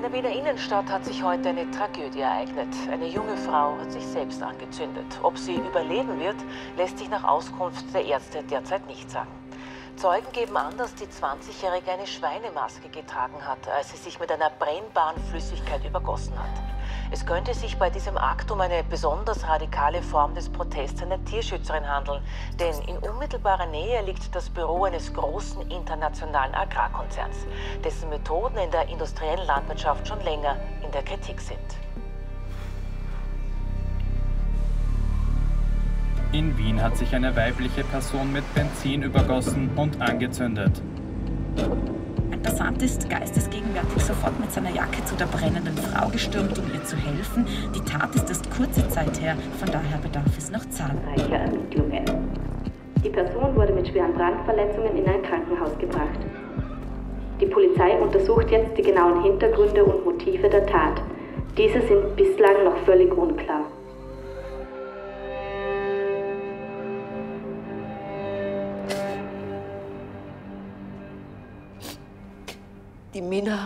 der Wiener Innenstadt hat sich heute eine Tragödie ereignet. Eine junge Frau hat sich selbst angezündet. Ob sie überleben wird, lässt sich nach Auskunft der Ärzte derzeit nicht sagen. Zeugen geben an, dass die 20-Jährige eine Schweinemaske getragen hat, als sie sich mit einer brennbaren Flüssigkeit übergossen hat. Es könnte sich bei diesem Akt um eine besonders radikale Form des Protests einer Tierschützerin handeln, denn in unmittelbarer Nähe liegt das Büro eines großen internationalen Agrarkonzerns, dessen Methoden in der industriellen Landwirtschaft schon länger in der Kritik sind. In Wien hat sich eine weibliche Person mit Benzin übergossen und angezündet. Ein Passant ist geistesgegenwärtig sofort mit seiner Jacke zu der brennenden Frau gestürmt, um ihr zu helfen. Die Tat ist erst kurze Zeit her, von daher bedarf es noch zahlreicher Ermittlungen. Die Person wurde mit schweren Brandverletzungen in ein Krankenhaus gebracht. Die Polizei untersucht jetzt die genauen Hintergründe und Motive der Tat. Diese sind bislang noch völlig unklar. Die Mina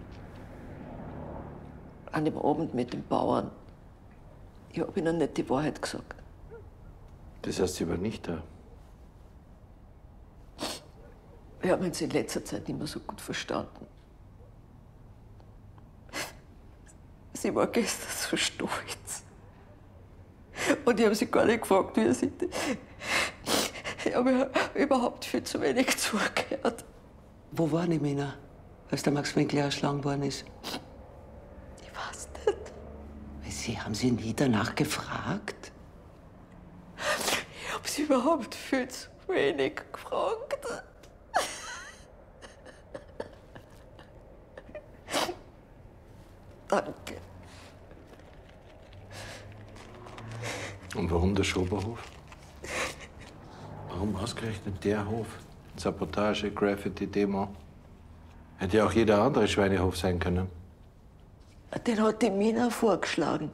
an dem Abend mit den Bauern. Ich habe ihnen nicht die Wahrheit gesagt. Das heißt, sie war nicht da. Wir haben uns in letzter Zeit nicht mehr so gut verstanden. Sie war gestern so stolz. Und ich habe sie gar nicht gefragt, wie sie. Ich habe überhaupt viel zu wenig zugehört. Wo war die Mina, als der Max Winkler erschlagen worden ist? Ich weiß nicht. Sie haben Sie nie danach gefragt? Ich habe sie überhaupt viel zu wenig gefragt. Danke. Und warum der Schoberhof? Warum ausgerechnet der Hof? Sabotage, Graffiti, Demo. Hätte ja auch jeder andere Schweinehof sein können. Den hat die Mina vorgeschlagen.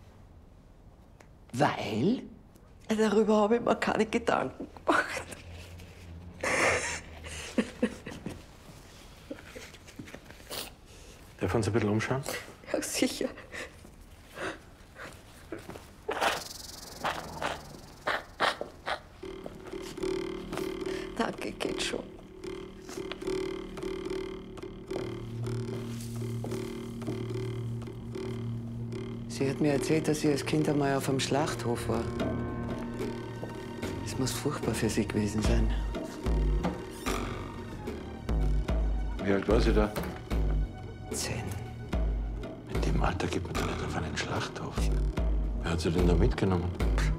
Weil? Darüber habe ich mir keine Gedanken gemacht. Darf uns ein bisschen umschauen? Ja, sicher. Danke, geht schon. Sie hat mir erzählt, dass sie als Kind einmal auf einem Schlachthof war. Es muss furchtbar für sie gewesen sein. Wie alt war sie da? 10. In dem Alter geht man doch nicht auf einen Schlachthof. Wer hat sie denn da mitgenommen?